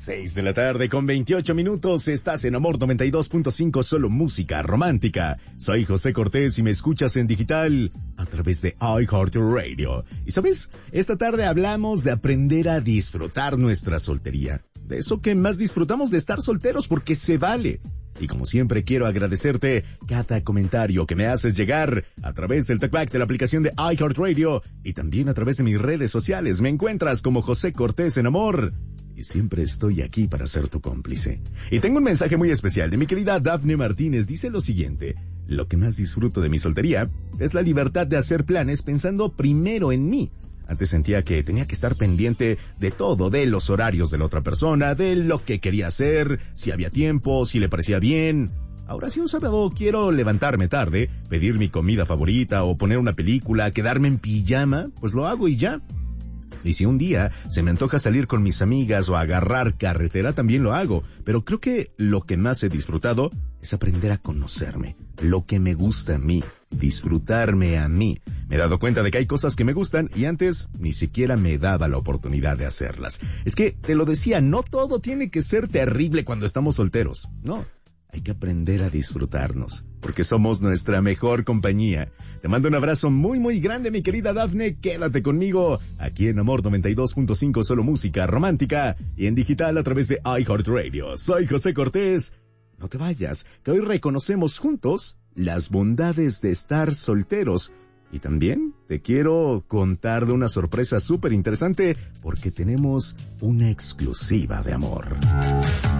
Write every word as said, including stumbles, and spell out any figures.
Seis de la tarde con veintiocho minutos, estás en Amor noventa y dos punto cinco, solo música romántica. Soy José Cortés y me escuchas en digital a través de iHeartRadio. Y sabes, esta tarde hablamos de aprender a disfrutar nuestra soltería. De eso que más disfrutamos de estar solteros, porque se vale. Y como siempre quiero agradecerte cada comentario que me haces llegar a través del talkback de la aplicación de iHeartRadio y también a través de mis redes sociales. Me encuentras como José Cortés en Amor y siempre estoy aquí para ser tu cómplice. Y tengo un mensaje muy especial de mi querida Dafne Martínez. Dice lo siguiente: lo que más disfruto de mi soltería es la libertad de hacer planes pensando primero en mí. Antes sentía que tenía que estar pendiente de todo, de los horarios de la otra persona, de lo que quería hacer, si había tiempo, si le parecía bien. Ahora, si un sábado quiero levantarme tarde, pedir mi comida favorita o poner una película, quedarme en pijama, pues lo hago y ya. Y si un día se me antoja salir con mis amigas o agarrar carretera, también lo hago. Pero creo que lo que más he disfrutado es aprender a conocerme, lo que me gusta a mí, disfrutarme a mí. Me he dado cuenta de que hay cosas que me gustan y antes ni siquiera me daba la oportunidad de hacerlas. Es que, te lo decía, no todo tiene que ser terrible cuando estamos solteros. No, hay que aprender a disfrutarnos, porque somos nuestra mejor compañía. Te mando un abrazo muy muy grande, mi querida Dafne. Quédate conmigo aquí en Amor noventa y dos punto cinco, solo música romántica y en digital a través de iHeartRadio. Soy José Cortés. No te vayas, que hoy reconocemos juntos las bondades de estar solteros. Y también te quiero contar de una sorpresa súper interesante porque tenemos una exclusiva de amor.